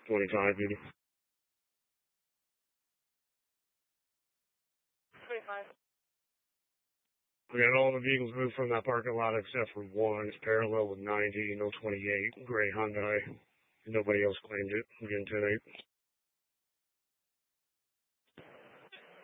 25, duty. 25. We got all the vehicles moved from that parking lot except for one. It's parallel with 90, no 28, gray Hyundai. Nobody else claimed it. We're getting 10-8.